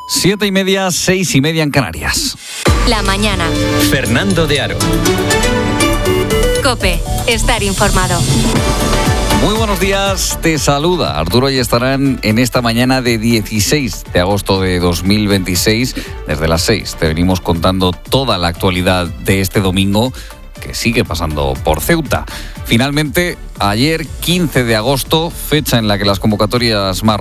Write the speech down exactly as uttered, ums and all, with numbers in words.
Siete y media, seis y media en Canarias. La mañana. Fernando de Aro. COPE. Estar informado. Muy buenos días, te saluda Arturo y estarán en esta mañana de dieciséis de agosto de dos mil veintiséis. Desde las seis te venimos contando toda la actualidad de este domingo que sigue pasando por Ceuta. Finalmente, ayer quince de agosto, fecha en la que las convocatorias más